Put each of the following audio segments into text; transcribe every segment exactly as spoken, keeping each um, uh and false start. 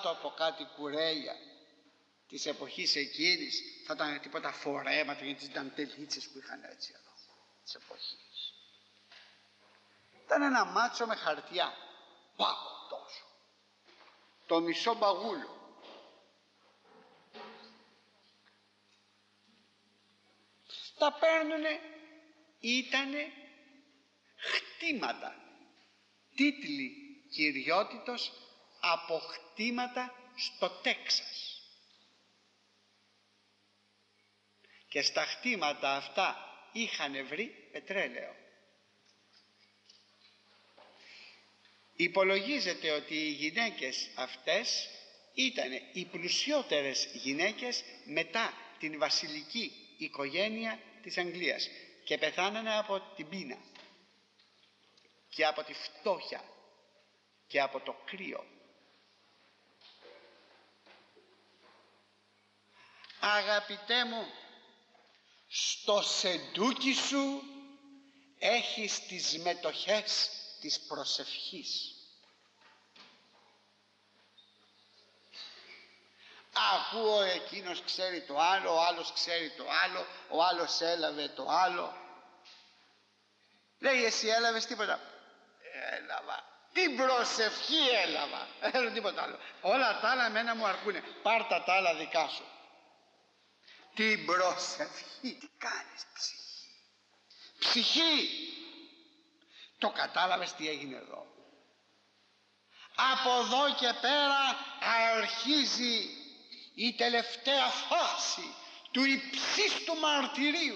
κάτω από κάτι κουρέλια της εποχής εκείνης, θα ήταν τίποτα φορέματα για τις νταντελίτσες που είχαν έτσι εδώ της εποχής. Ήταν ένα μάτσο με χαρτιά, πάκο τόσο, το μισό μπαγούλο. Τα παίρνουνε, ήτανε χτήματα, τίτλοι κυριότητος από χτήματα στο Τέξας. Και στα χτήματα αυτά είχαν βρει πετρέλαιο. Υπολογίζεται ότι οι γυναίκες αυτές ήταν οι πλουσιότερες γυναίκες μετά την βασιλική οικογένεια της Αγγλίας και πεθάνανε από την πείνα και από τη φτώχεια και από το κρύο. Αγαπητέ μου, στο σεντούκι σου έχεις τις μετοχές της προσευχής. Ακούω εκείνος ξέρει το άλλο, ο άλλος ξέρει το άλλο, ο άλλος έλαβε το άλλο. Λέει εσύ έλαβες τίποτα? Έλαβα την προσευχή, έλαβα, έλαβα τίποτα άλλο. Όλα τα άλλα εμένα μου αρκούνε, πάρτα τα άλλα δικά σου. Την προσευχή τι κάνεις? Ψυχή, ψυχή. Το κατάλαβες τι έγινε εδώ? Από εδώ και πέρα αρχίζει η τελευταία φάση του υψίστου μαρτυρίου.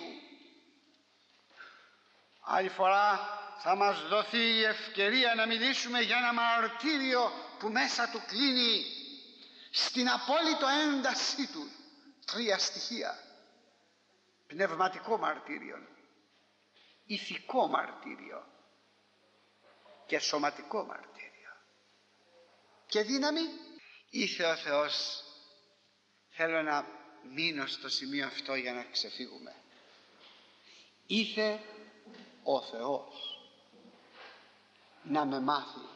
Άλλη φορά θα μας δοθεί η ευκαιρία να μιλήσουμε για ένα μαρτύριο που μέσα του κλείνει στην απόλυτο έντασή του τρία στοιχεία: πνευματικό μαρτύριο, ηθικό μαρτύριο και σωματικό μαρτύριο. Και δύναμη. Ήθε ο Θεός, θέλω να μείνω στο σημείο αυτό για να ξεφύγουμε. Ήθε ο Θεός να με μάθει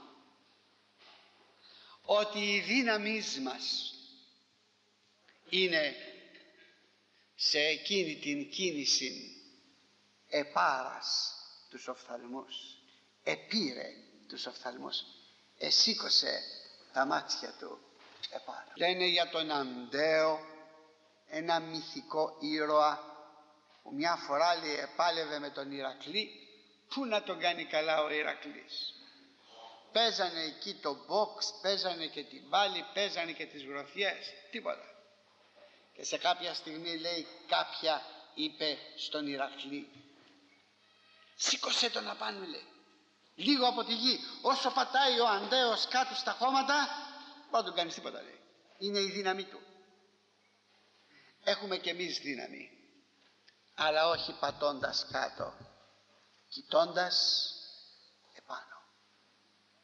ότι η δύναμή μας είναι σε εκείνη την κίνηση επάρας τους οφθαλμούς, επήρε τους οφθαλμούς, εσήκωσε τα μάτια του επάρα. Λένε για τον Ανταίο, ένα μυθικό ήρωα που μια φορά λέει επάλευε με τον Ηρακλή. Πού να τον κάνει καλά ο Ηρακλής? Παίζανε εκεί το box, παίζανε και την μπάλη, παίζανε και τις γροθιές, τίποτα. Και σε κάποια στιγμή λέει κάποια είπε στον Ηρακλή, σήκωσε τον απάνω, λέει, λίγο από τη γη. Όσο πατάει ο Ανταίος κάτω στα χώματα, δεν τον κάνεις τίποτα, λέει. Είναι η δύναμή του. Έχουμε κι εμείς δύναμη, αλλά όχι πατώντας κάτω, κοιτώντας